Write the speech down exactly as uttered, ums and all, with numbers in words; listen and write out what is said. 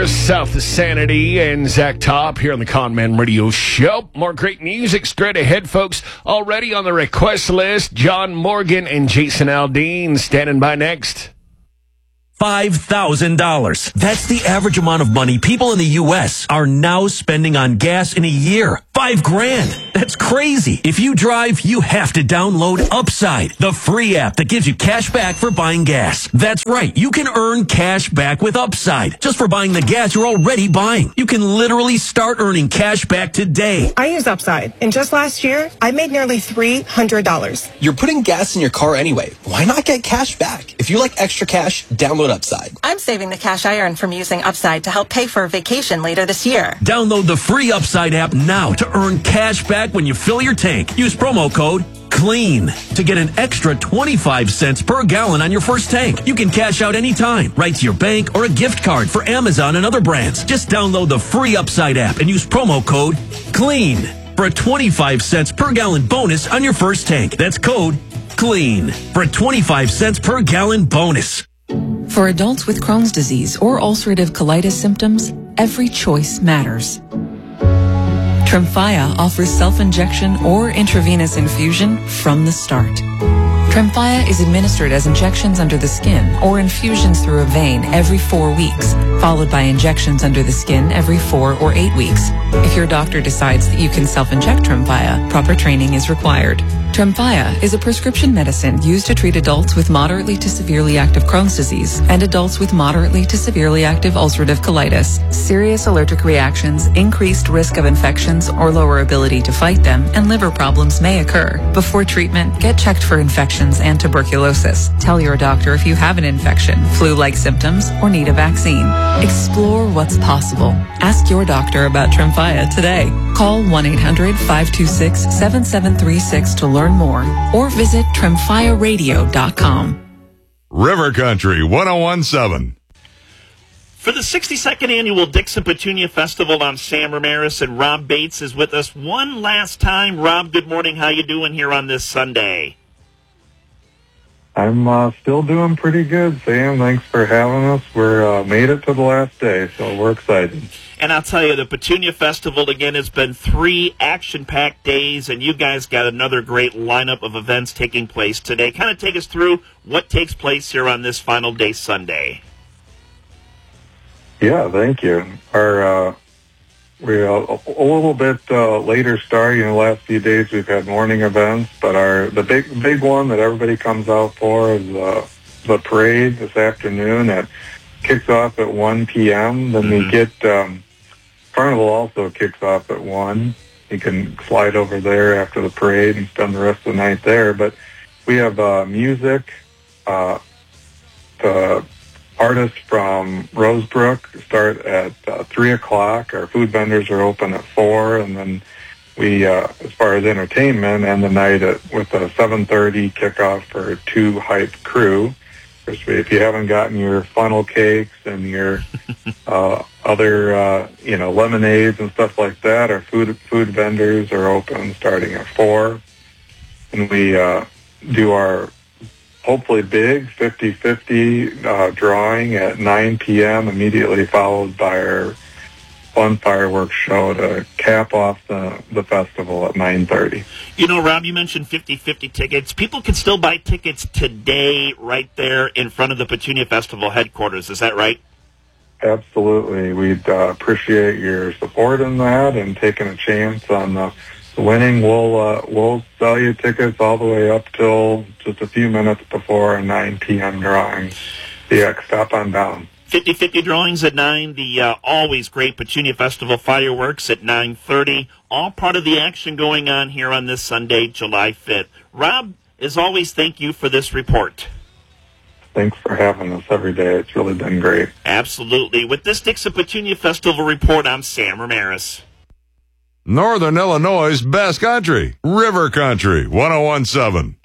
South of Sanity and Zach Top here on the Conman Radio Show. More great music straight ahead, folks. Already on the request list, John Morgan and Jason Aldean standing by next. five thousand dollars. That's the average amount of money people in the U S are now spending on gas in a year. Five grand. That's crazy. If you drive, you have to download Upside, the free app that gives you cash back for buying gas. That's right. You can earn cash back with Upside just for buying the gas you're already buying. You can literally start earning cash back today. I use Upside, and just last year, I made nearly three hundred dollars. You're putting gas in your car anyway. Why not get cash back? If you like extra cash, download Upside. I'm saving the cash I earn from using Upside to help pay for a vacation later this year. Download the free Upside app now to earn cash back when you fill your tank. Use promo code CLEAN to get an extra twenty-five cents per gallon on your first tank. You can cash out anytime, right to your bank or a gift card for Amazon and other brands. Just download the free Upside app and use promo code CLEAN for a twenty-five cents per gallon bonus on your first tank. That's code CLEAN for a twenty-five cents per gallon bonus. For adults with Crohn's disease or ulcerative colitis symptoms, every choice matters. Tremfya offers self-injection or intravenous infusion from the start. Tremfya is administered as injections under the skin or infusions through a vein every four weeks, followed by injections under the skin every four or eight weeks. If your doctor decides that you can self-inject Tremfya, proper training is required. Tremfya is a prescription medicine used to treat adults with moderately to severely active Crohn's disease and adults with moderately to severely active ulcerative colitis. Serious allergic reactions, increased risk of infections or lower ability to fight them, and liver problems may occur. Before treatment, get checked for infections and tuberculosis. Tell your doctor if you have an infection, flu-like symptoms, or need a vaccine. Explore what's possible. Ask your doctor about Tremfya today. Call one eight hundred five two six seven seven three six to learn more, or visit tremfya radio dot com. River Country one oh one point seven. For the sixty-second annual Dixon Petunia Festival, I'm Sam Ramirez, and Rob Bates is with us one last time. Rob, good morning. How you doing here on this Sunday? I'm uh, still doing pretty good, Sam. Thanks for having us. We're uh, made it to the last day, so we're excited. And I'll tell you, the Petunia Festival, again, has been three action-packed days, and you guys got another great lineup of events taking place today. Kind of take us through what takes place here on this final day Sunday. Yeah, thank you. Our uh, we're a, a little bit uh, later start. You know, the last few days we've had morning events, but our the big big one that everybody comes out for is uh, the parade this afternoon. That kicks off at one p.m. Then mm-hmm. we get um, Carnival also kicks off at one. You can slide over there after the parade and spend the rest of the night there. But we have uh, music. Uh, the artists from Rosebrook start at uh, three o'clock. Our food vendors are open at four, and then we, uh, as far as entertainment, end the night at, with a seven thirty kickoff for Two Hype Crew. If you haven't gotten your funnel cakes and your uh, other, uh, you know, lemonades and stuff like that, our food food vendors are open starting at four, and we uh, do our hopefully big fifty-fifty uh, drawing at nine p.m., immediately followed by our fun fireworks show to cap off the, the festival at nine thirty. You know, Rob, you mentioned fifty-fifty tickets. People can still buy tickets today right there in front of the Petunia Festival headquarters. Is that right? Absolutely. We'd uh, appreciate your support in that and taking a chance on the winning. We'll uh, we'll sell you tickets all the way up till just a few minutes before a nine p.m. drawing. Yeah, stop on down. fifty-fifty drawings at nine, the uh, always great Petunia Festival fireworks at nine thirty, all part of the action going on here on this Sunday, July fifth. Rob, as always, thank you for this report. Thanks for having us every day. It's really been great. Absolutely. With this Dixon Petunia Festival report, I'm Sam Ramirez. Northern Illinois' best country, River Country one oh one point seven.